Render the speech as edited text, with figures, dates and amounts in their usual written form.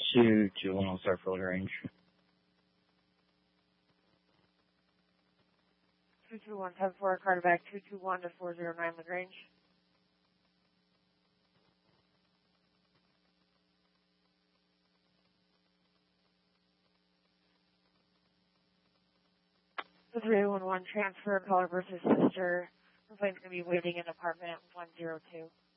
221 will start full range. 221, 10-4, Carterback, 221 to 409 Lagrange. The 311 transfer, caller versus sister. The plane's going to be waiting in apartment 102.